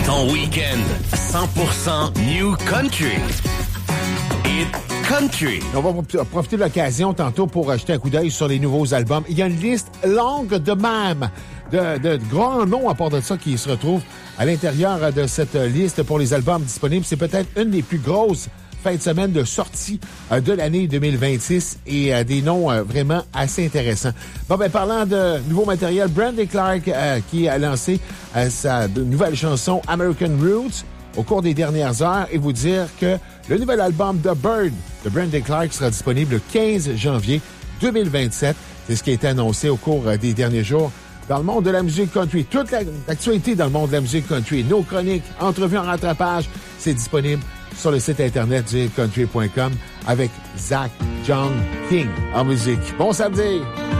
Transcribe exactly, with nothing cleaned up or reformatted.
Ton week-end cent pour cent New Country. Hit Country. On va profiter de l'occasion tantôt pour jeter un coup d'œil sur les nouveaux albums. Il y a une liste longue de même, de, de grands noms à part de ça qui se retrouvent à l'intérieur de cette liste pour les albums disponibles. C'est peut-être une des plus grosses fin de semaine de sortie euh, de l'année deux mille vingt-six et euh, des noms euh, vraiment assez intéressants. Bon, ben, parlant de nouveau matériel, Brandy Clark euh, qui a lancé euh, sa nouvelle chanson American Roots au cours des dernières heures et vous dire que le nouvel album The Bird de Brandy Clark sera disponible le quinze janvier deux mille vingt-sept. C'est ce qui a été annoncé au cours euh, des derniers jours dans le monde de la musique country. Toute la, l'actualité dans le monde de la musique country, nos chroniques, entrevues en rattrapage, c'est disponible sur le site internet du country point com avec Zach John King en musique. Bon samedi!